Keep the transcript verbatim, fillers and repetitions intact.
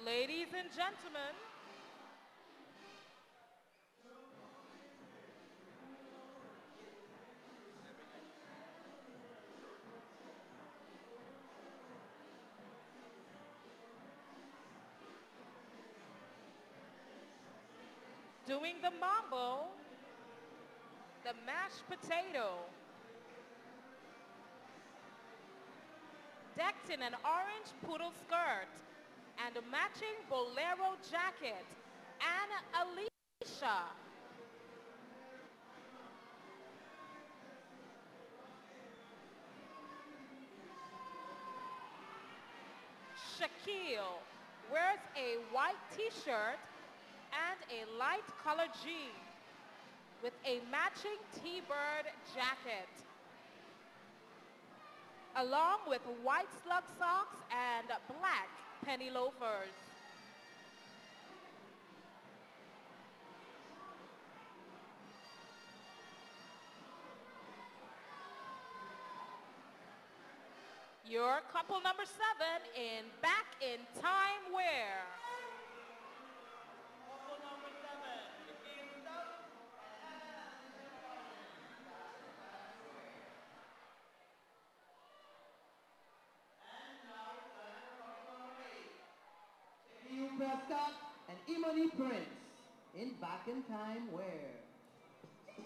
Ladies and gentlemen, doing the mambo, the mashed potato, decked in an orange poodle skirt and a matching bolero jacket, and Alicia. Shaquille wears a white t-shirt and a light colored jean with a matching T-bird jacket, along with white slug socks and black penny loafers. Your couple number seven in Back in Time wear. Prescott and Imani Prince in Back in Time wear.